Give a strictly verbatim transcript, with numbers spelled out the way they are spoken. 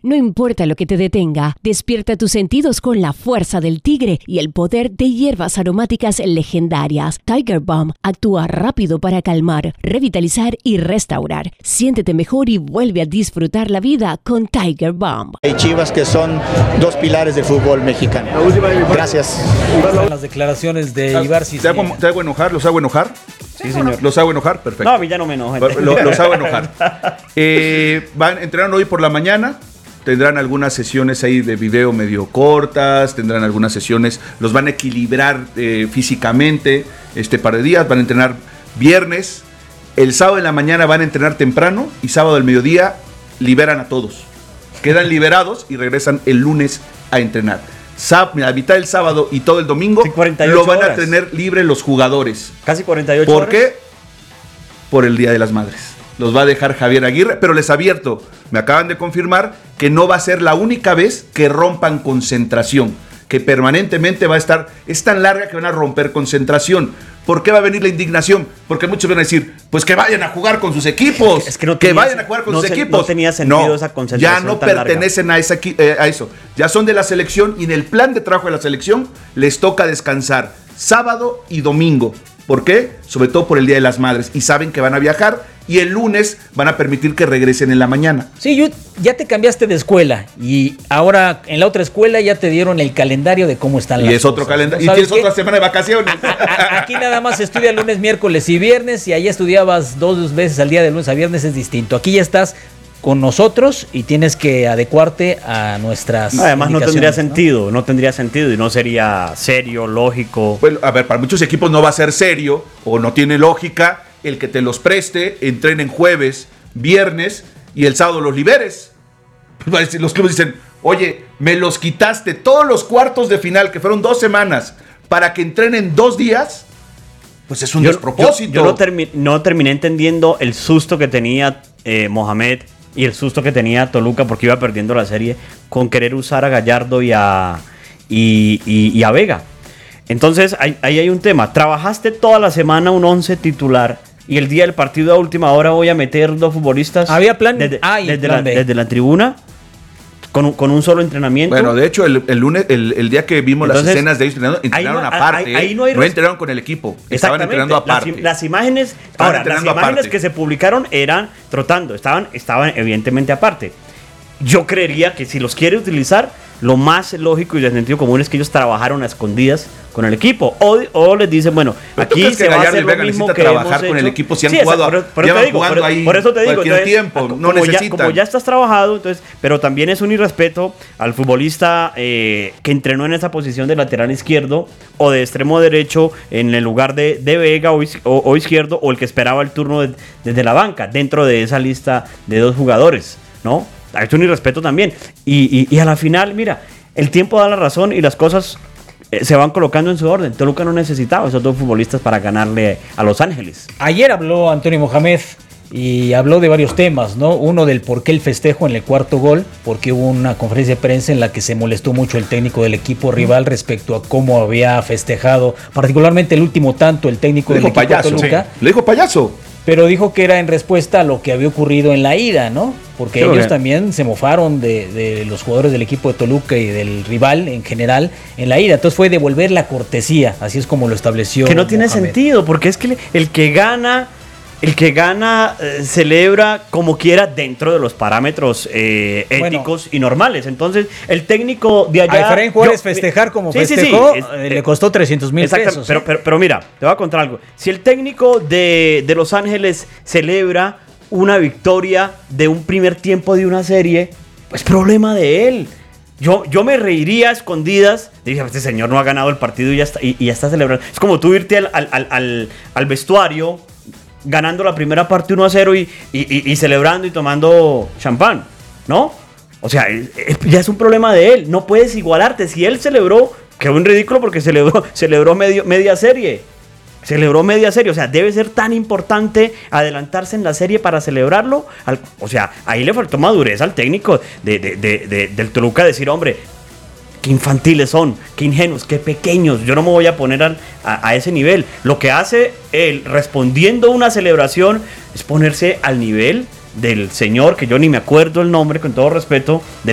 No importa lo que te detenga, despierta tus sentidos con la fuerza del tigre y el poder de hierbas aromáticas legendarias. Tiger Balm actúa rápido para calmar, revitalizar y restaurar. Siéntete mejor y vuelve a disfrutar la vida con Tiger Balm. Hay Chivas que son dos pilares del fútbol mexicano. Gracias. Las declaraciones de Ibar Cisniega. ¿Te hago, ¿Te hago enojar? ¿Los hago enojar? Sí, señor. ¿Los hago enojar? Perfecto. No, a mí ya no me enoja. Lo, los hago enojar. Eh, van, entrenaron hoy por la mañana. Tendrán algunas sesiones ahí de video medio cortas, tendrán algunas sesiones, los van a equilibrar eh, físicamente este par de días, van a entrenar viernes, el sábado en la mañana van a entrenar temprano y sábado al mediodía liberan a todos. Quedan liberados y regresan el lunes a entrenar. Sá- a mitad del sábado y todo el domingo Sí, cuarenta y ocho lo van horas. a tener libre los jugadores. Casi cuarenta y ocho ¿Por horas. qué? Por el Día de las Madres. Los va a dejar Javier Aguirre, pero les advierto, me acaban de confirmar que no va a ser la única vez que rompan concentración, que permanentemente va a estar, es tan larga que van a romper concentración. ¿Por qué va a venir la indignación? Porque muchos van a decir, pues que vayan a jugar con sus equipos, Es que no que tenía- vayan a jugar con no sus se- equipos. no tenía sentido esa concentración ya no tan larga. pertenecen a, esa, equi- eh, a eso, ya son de la selección y en el plan de trabajo de la selección les toca descansar sábado y domingo. ¿Por qué? Sobre todo por el Día de las Madres. Y saben que van a viajar y el lunes van a permitir que regresen en la mañana. Sí, yo, ya te cambiaste de escuela y ahora en la otra escuela ya te dieron el calendario de cómo están Y las es otro cosas, calendario. ¿no? Y ¿Sabes tienes qué? otra semana de vacaciones. A- a- Aquí nada más se estudia lunes, miércoles y viernes y allá estudiabas dos veces al día de lunes a viernes, es distinto. Aquí ya estás con nosotros y tienes que adecuarte a nuestras Además no tendría indicaciones, ¿no? sentido, no tendría sentido y no sería serio, lógico. Bueno, a ver, para muchos equipos no va a ser serio o no tiene lógica el que te los preste, entrenen jueves, viernes y el sábado los liberes. Va a decir- Los clubes dicen, oye, me los quitaste todos los cuartos de final, que fueron dos semanas, para que entrenen dos días. Pues es un Yo, despropósito. yo- yo no, termi- no terminé entendiendo el susto que tenía eh, Mohamed y el susto que tenía Toluca porque iba perdiendo la serie con querer usar a Gallardo y a, y, y- y a Vega. Entonces ahí, ahí hay un tema. Trabajaste toda la semana un once titular y el día del partido a última hora voy a meter dos futbolistas. Había plan desde, A y desde plan la, B. desde la tribuna con, un- con un solo entrenamiento. Bueno, de hecho, el, el lunes, el, el día que vimos Entonces, las escenas de ellos entrenando, entrenaron ahí no- aparte. ahí- ahí ¿eh? no hay no res- entrenaron con el equipo, estaban Exactamente. entrenando aparte. Las, las imágenes, Estaban ahora, las entrenando imágenes aparte. que se publicaron eran trotando, estaban, estaban evidentemente aparte. Yo creería que si los quiere utilizar, lo más lógico y de sentido común es que ellos trabajaron a escondidas con el equipo. O, o les dicen, bueno, ¿Pero tú aquí crees que se va a Gallardo hacer y lo Vega mismo necesita que trabajar hemos con el hecho? equipo si han Sí, jugado, exacto, por, por llevan eso te digo, jugando por, ahí por eso te digo, cualquier entonces, tiempo, como no ya- necesitan. como ya estás trabajado, entonces, pero también es un irrespeto al futbolista eh, que entrenó en esa posición de lateral izquierdo o de extremo derecho en el lugar de, de Vega o, iz- o- o izquierdo o el que esperaba el turno de- desde la banca dentro de esa lista de dos jugadores, ¿no? Es un irrespeto también. Y, y, y a la final, mira, el tiempo da la razón y las cosas eh, se van colocando en su orden. Toluca no necesitaba esos dos futbolistas para ganarle a Los Ángeles. Ayer habló Antonio Mohamed y habló de varios temas, ¿no? Uno del por qué el festejo en el cuarto gol, porque hubo una conferencia de prensa en la que se molestó mucho el técnico del equipo rival respecto a cómo había festejado, particularmente el último tanto, el técnico Le del dijo equipo de payaso. Toluca. Le dijo payaso. Pero dijo que era en respuesta a lo que había ocurrido en la ida, ¿no? Porque Sí, ellos porque- también se mofaron de, de los jugadores del equipo de Toluca y del rival en general en la ida. Entonces fue devolver la cortesía, así es como lo estableció. Que no tiene Mohamed. sentido, porque es que el que gana, el que gana eh, celebra como quiera dentro de los parámetros eh, Bueno. éticos y normales. Entonces, el técnico de allá... A Efraín Juárez yo- festejar como Sí, sí, sí, festejó, es- eh, eh, le costó trescientos mil Exactamente, pesos. pero, ¿eh? pero, pero mira, te voy a contar algo. Si el técnico de, de Los Ángeles celebra una victoria de un primer tiempo de una serie, pues problema de él. Yo, yo me reiría a escondidas. Dije, este señor no ha ganado el partido y ya está, y, y ya está celebrando. Es como tú irte al, al, al, al, al vestuario ganando la primera parte uno a cero y, y, y, y celebrando y tomando champán, ¿no? O sea, es- es- ya es un problema de él. No puedes igualarte. Si él celebró, quedó en ridículo porque celebró, celebró medio, media serie. Celebró media serie. O sea, debe ser tan importante adelantarse en la serie para celebrarlo. Al- o sea, ahí le faltó madurez al técnico de, de, de, de- del Toluca decir, hombre, qué infantiles son, qué ingenuos, qué pequeños. Yo no me voy a poner al- a, a ese nivel. Lo que hace él respondiendo a una celebración es ponerse al nivel del señor, que yo ni me acuerdo el nombre, con todo respeto, de